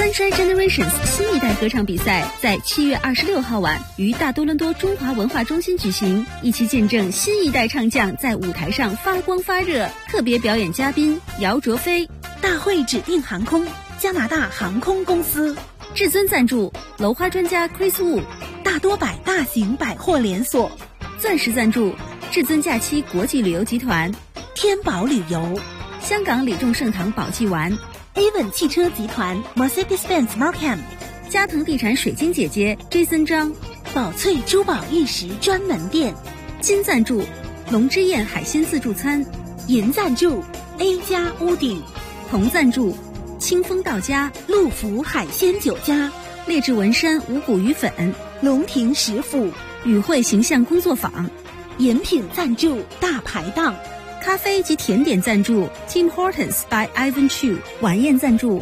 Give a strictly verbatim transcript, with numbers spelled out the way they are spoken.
Sunshine Generations 新一代歌唱比赛在七月二十六号晚于大多伦多中华文化中心举行，一起见证新一代唱将在舞台上发光发热。特别表演嘉宾姚卓飞， 大会指定航空加拿大航空公司， 至尊赞助楼花专家 Chris Wu， 大多百大型百货连锁， 钻石赞助至尊假期国际旅游集团， 天宝旅游， 香港李众盛堂宝记丸 ，Avon 汽车集团 Mercedes-Benz Markham， 嘉腾地产水晶姐姐 Jason 张， 宝翠珠宝玉石专门店， 金赞助龙之宴海鲜自助餐， 银赞助 A 加屋顶， 铜赞助清风到家陆福海鲜酒家， 劣质文山五谷鱼粉， 龙庭食府， 与会形象工作坊， 饮品赞助大排档， 咖啡及甜点赞助 Tim Hortons by Ivan Chu， 晚宴赞助